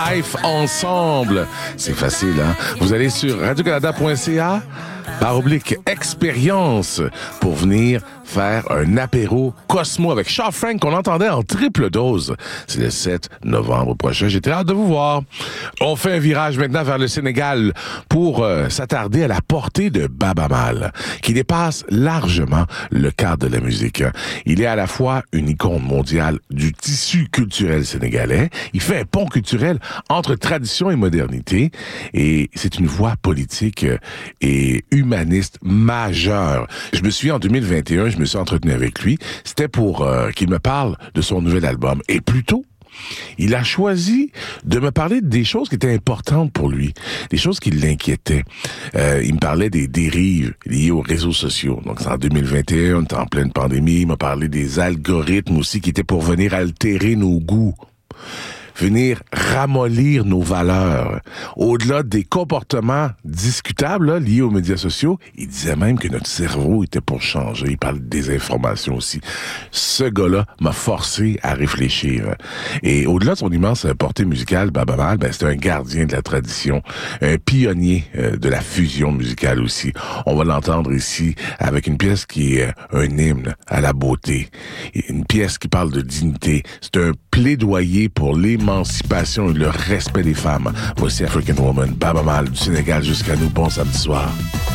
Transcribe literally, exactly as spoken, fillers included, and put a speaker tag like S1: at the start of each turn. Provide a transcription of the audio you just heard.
S1: Life ensemble. C'est facile, hein? Vous allez sur radio canada point c a barre oblique expérience pour venir faire un apéro Cosmo avec Shaw Frank qu'on entendait en triple dose. C'est le sept novembre prochain. J'ai très hâte de vous voir. On fait un virage maintenant vers le Sénégal pour euh, s'attarder à la portée de Baaba Maal, qui dépasse largement le cadre de la musique. Il est à la fois une icône mondiale du tissu culturel sénégalais. Il fait un pont culturel entre tradition et modernité. Et c'est une voix politique et humaniste majeure. Je me suis en deux mille vingt et un, je me suis entretenu avec lui. C'était pour euh, qu'il me parle de son nouvel album. Et plus tôt, il a choisi de me parler des choses qui étaient importantes pour lui, des choses qui l'inquiétaient. Euh, il me parlait des dérives liées aux réseaux sociaux. Donc, c'est en deux mille vingt et un, on était en pleine pandémie. Il m'a parlé des algorithmes aussi qui étaient pour venir altérer nos goûts, venir ramollir nos valeurs. Au-delà des comportements discutables là, liés aux médias sociaux, il disait même que notre cerveau était pour changer. Il parle de désinformation aussi. Ce gars-là m'a forcé à réfléchir. Et au-delà de son immense portée musicale, Baaba Maal, ben, c'était un gardien de la tradition, un pionnier euh, de la fusion musicale aussi. On va l'entendre ici avec une pièce qui est un hymne à la beauté, une pièce qui parle de dignité. C'est un plaidoyer pour l'émancipation et le respect des femmes. Voici African Woman, Baaba Maal du Sénégal jusqu'à nous. Bon samedi soir.